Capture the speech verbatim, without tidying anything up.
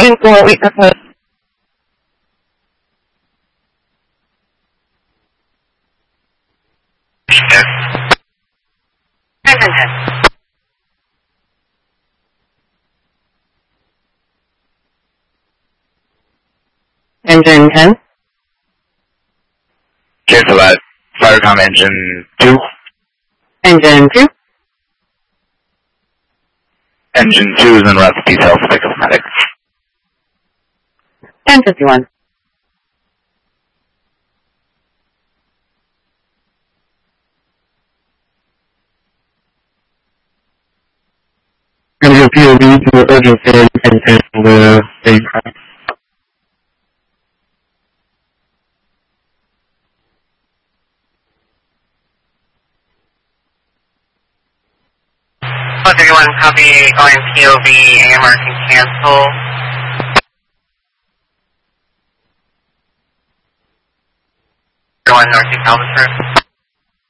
Engine four, wait for code. Engine ten. Engine ten. Cancel that. Firecom engine two. Engine two. Engine two is en route to details, pick up medic. ten fifty-one. And your P O V to urgent care, you can cancel the state crash. one thirty-one, copy, going P O V, A M R can cancel. Go on Northeast Albuquerque.